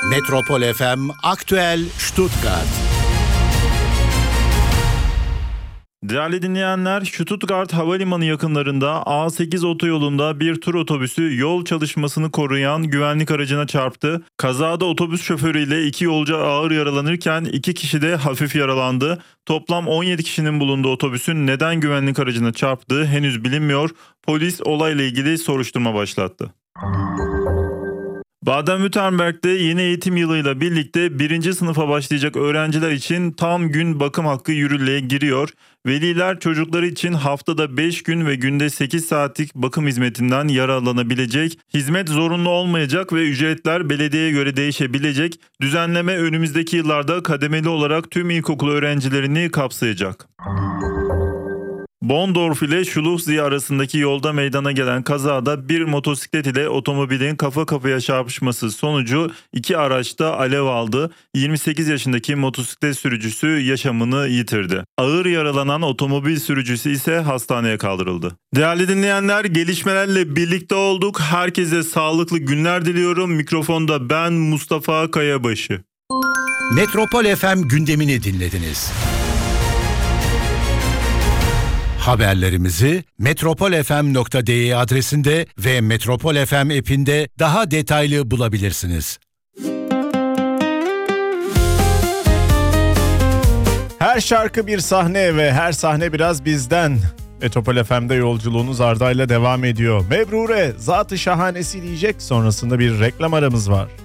Metropol FM Aktüel Stuttgart. Değerli dinleyenler, Stuttgart Havalimanı yakınlarında A8 otoyolunda bir tur otobüsü yol çalışmasını koruyan güvenlik aracına çarptı. Kazada otobüs şoförüyle 2 yolcu ağır yaralanırken 2 kişi de hafif yaralandı. Toplam 17 kişinin bulunduğu otobüsün neden güvenlik aracına çarptığı henüz bilinmiyor. Polis olayla ilgili soruşturma başlattı. Baden-Württemberg'de yeni eğitim yılıyla birlikte 1. sınıfa başlayacak öğrenciler için tam gün bakım hakkı yürürlüğe giriyor. Veliler çocukları için haftada 5 gün ve günde 8 saatlik bakım hizmetinden yararlanabilecek. Hizmet zorunlu olmayacak ve ücretler belediyeye göre değişebilecek. Düzenleme önümüzdeki yıllarda kademeli olarak tüm ilkokul öğrencilerini kapsayacak. Bonndorf ile Schluchsee arasındaki yolda meydana gelen kazada bir motosiklet ile otomobilin kafa kafaya çarpışması sonucu 2 araçta alev aldı. 28 yaşındaki motosiklet sürücüsü yaşamını yitirdi. Ağır yaralanan otomobil sürücüsü ise hastaneye kaldırıldı. Değerli dinleyenler, gelişmelerle birlikte olduk. Herkese sağlıklı günler diliyorum. Mikrofonda ben Mustafa Kayabaşı. Metropol FM gündemini dinlediniz. Haberlerimizi metropolfm.de adresinde ve Metropol FM app'inde daha detaylı bulabilirsiniz. Her şarkı bir sahne ve her sahne biraz bizden. Metropol FM'de yolculuğunuz Arda'yla devam ediyor. Mebrure, Zat-ı Şahanesi diyecek, sonrasında bir reklam aramız var.